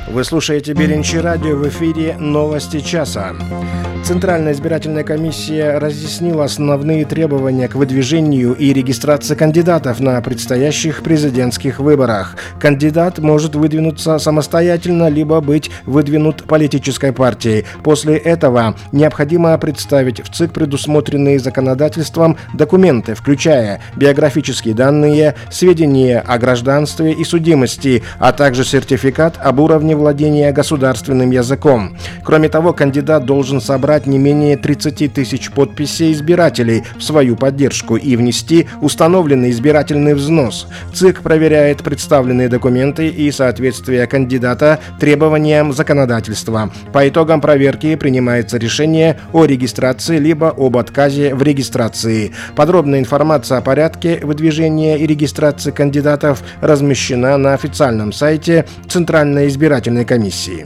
Вы слушаете Беренчи радио, в эфире «Новости часа». Центральная избирательная комиссия разъяснила основные требования к выдвижению и регистрации кандидатов на предстоящих президентских выборах. Кандидат может выдвинуться самостоятельно, либо быть выдвинут политической партией. После этого необходимо представить в ЦИК предусмотренные законодательством документы, включая биографические данные, сведения о гражданстве и судимости, а также сертификат об уровне владения государственным языком. Кроме того, кандидат должен собрать не менее 30 тысяч подписей избирателей в свою поддержку и внести установленный избирательный взнос. ЦИК проверяет представленные документы и соответствие кандидата требованиям законодательства. По итогам проверки принимается решение о регистрации либо об отказе в регистрации. Подробная информация о порядке выдвижения и регистрации кандидатов размещена на официальном сайте Центральной избирательной комиссии.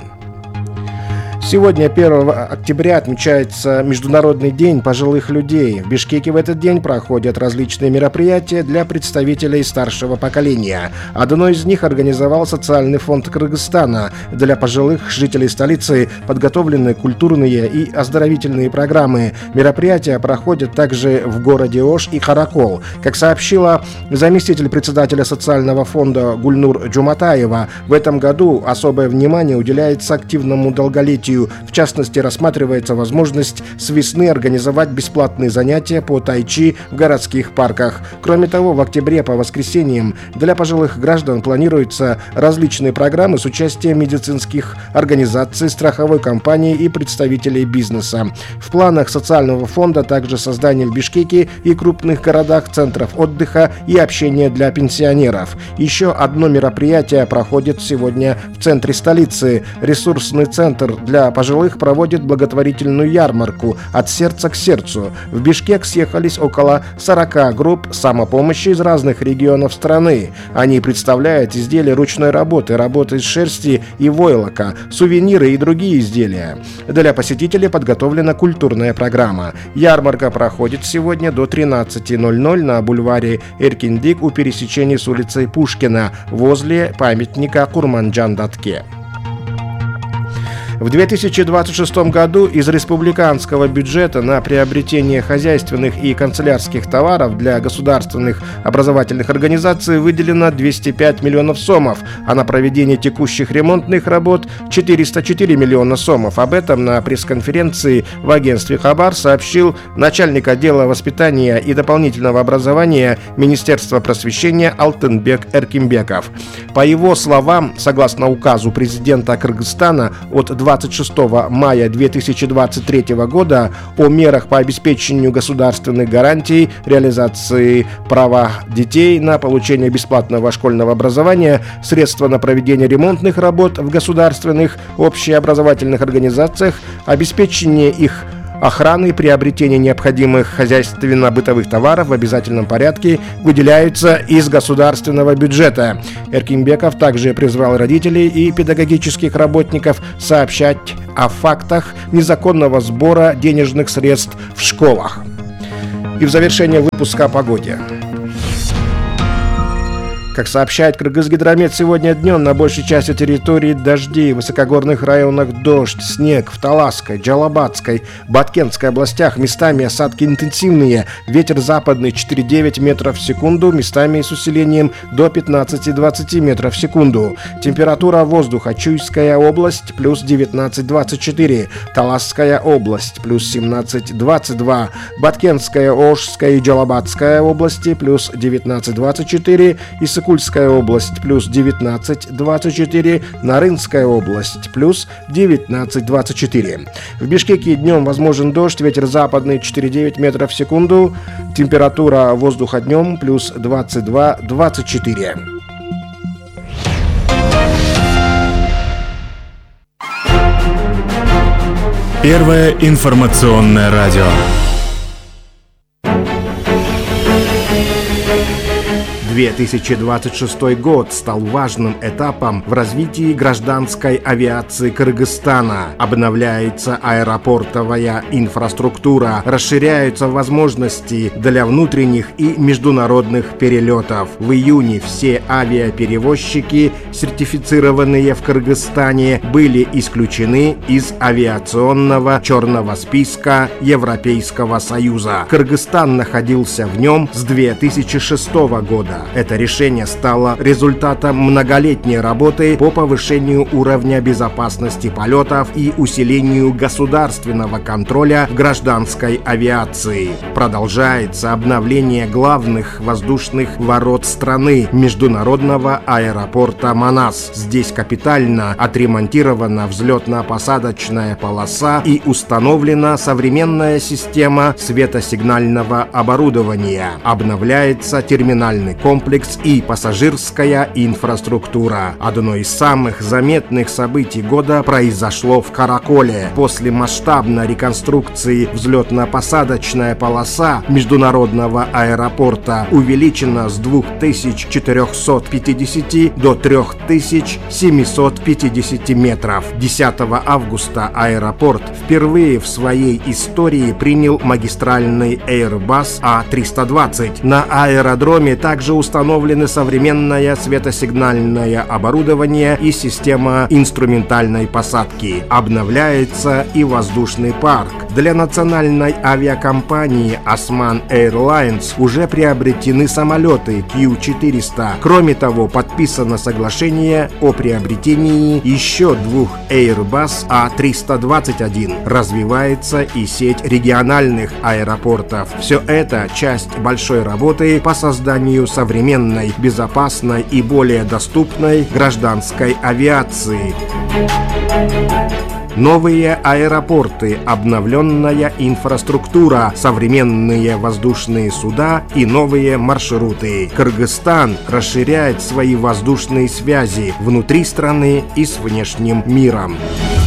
Сегодня, 1 октября, отмечается Международный день пожилых людей. В Бишкеке в этот день проходят различные мероприятия для представителей старшего поколения. Одно из них организовал Социальный фонд Кыргызстана. Для пожилых жителей столицы подготовлены культурные и оздоровительные программы. Мероприятия проходят также в городе Ош и Каракол. Как сообщила заместитель председателя Социального фонда Гульнур Джуматаева, в этом году особое внимание уделяется активному долголетию. В частности, рассматривается возможность с весны организовать бесплатные занятия по тайчи в городских парках. Кроме того, в октябре по воскресеньям для пожилых граждан планируются различные программы с участием медицинских организаций, страховой компании и представителей бизнеса. В планах социального фонда также создание в Бишкеке и крупных городах центров отдыха и общения для пенсионеров. Еще одно мероприятие проходит сегодня в центре столицы. Ресурсный центр для пожилых проводит благотворительную ярмарку «От сердца к сердцу». В Бишкек съехались около 40 групп самопомощи из разных регионов страны. Они представляют изделия ручной работы, работы из шерсти и войлока, сувениры и другие изделия. Для посетителей подготовлена культурная программа. Ярмарка проходит сегодня до 13:00 на бульваре Эркиндик у пересечения с улицей Пушкина возле памятника Курманджан-Датке. В 2026 году из республиканского бюджета на приобретение хозяйственных и канцелярских товаров для государственных образовательных организаций выделено 205 миллионов сомов, а на проведение текущих ремонтных работ 404 миллиона сомов. Об этом на пресс-конференции в агентстве «Хабар» сообщил начальник отдела воспитания и дополнительного образования Министерства просвещения Алтынбек Эркимбеков. По его словам, согласно указу президента Кыргызстана от 26 мая 2023 года о мерах по обеспечению государственных гарантий реализации права детей на получение бесплатного школьного образования, средства на проведение ремонтных работ в государственных общеобразовательных организациях, обеспечение их охраны и приобретения необходимых хозяйственно-бытовых товаров в обязательном порядке выделяются из государственного бюджета. Эркимбеков также призвал родителей и педагогических работников сообщать о фактах незаконного сбора денежных средств в школах. И в завершение выпуска о погоде. Как сообщает Кыргызгидромет, сегодня днем на большей части территории дожди, в высокогорных районах дождь, снег, в Таласской, Джалабадской, Баткенской областях местами осадки интенсивные, ветер западный 4,9 метров в секунду, местами с усилением до 15-20 метров в секунду. Температура воздуха: Чуйская область плюс 19-24, Таласская область плюс 17-22, Баткенская, Ошская и Джалабадская области плюс 19-24, Иссыкульская область плюс 19-24, Нарынская область плюс 19-24. В Бишкеке днем возможен дождь, ветер западный 4,9 метров в секунду, температура воздуха днем плюс 22-24. Первое информационное радио. 2026 год стал важным этапом в развитии гражданской авиации Кыргызстана. Обновляется аэропортовая инфраструктура, расширяются возможности для внутренних и международных перелетов. В июне все авиаперевозчики, сертифицированные в Кыргызстане, были исключены из авиационного черного списка Европейского Союза. Кыргызстан находился в нем с 2006 года. Это решение стало результатом многолетней работы по повышению уровня безопасности полетов и усилению государственного контроля в гражданской авиации. Продолжается обновление главных воздушных ворот страны, международного аэропорта Манас. Здесь капитально отремонтирована взлетно-посадочная полоса и установлена современная система светосигнального оборудования. Обновляется терминальный комплекс и пассажирская инфраструктура. Одно из самых заметных событий года произошло в Караколе. После масштабной реконструкции взлетно-посадочная полоса международного аэропорта увеличена с 2450 до 3750 метров. 10 августа аэропорт впервые в своей истории принял магистральный Airbus A320. На аэродроме также установлены современное светосигнальное оборудование и система инструментальной посадки. Обновляется и воздушный парк. Для национальной авиакомпании Osman Airlines уже приобретены самолеты Q400. Кроме того, подписано соглашение о приобретении еще 2 Airbus A321. Развивается и сеть региональных аэропортов. Все это часть большой работы по созданию современной, безопасной и более доступной гражданской авиации. Новые аэропорты, обновленная инфраструктура, современные воздушные суда и новые маршруты. Кыргызстан расширяет свои воздушные связи внутри страны и с внешним миром.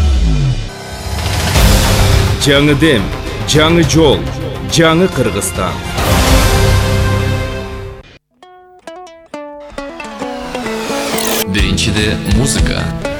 Жаңы дем, жаңы жол, жаңы Кыргызстан. Биринчиде музыка.